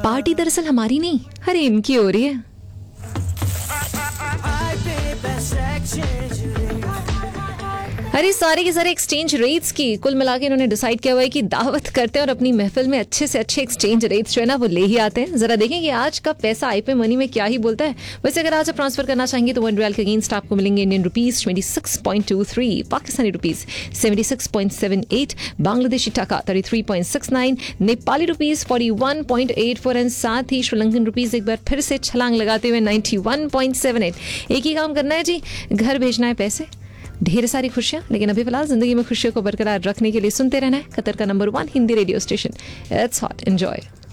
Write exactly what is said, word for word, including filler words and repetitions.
Party दरअसल हमारी नहीं, अरे इनकी हो रही है। अरे सारे के सारे एक्सचेंज रेट्स की कुल मिला के इन्होंने डिसाइड किया हुआ है कि दावत करते हैं और अपनी महफिल में अच्छे से अच्छे एक्सचेंज रेट्स जो है ना वो ले ही आते हैं। जरा देखें कि आज का पैसा आई पे मनी में क्या ही बोलता है। वैसे अगर आज आप ट्रांसफर करना चाहेंगे तो वन रियल के अगेंस्ट आपको मिलेंगे Indian rupees twenty six point two three, Pakistani rupees seventy six point seven eight, Bangladeshi टका thirty three point six nine, Nepali rupees forty one point eight four and साथ ही श्रीलंकन रुपीज एक बार फिर से छलांग लगाते हुए ninety one point seven eight. एक ही काम करना है जी, घर भेजना है पैसे, ढेर सारी खुशियां। लेकिन अभी फिलहाल जिंदगी में खुशियों को बरकरार रखने के लिए सुनते रहना है कतर का number one Hindi radio station. It's hot, enjoy.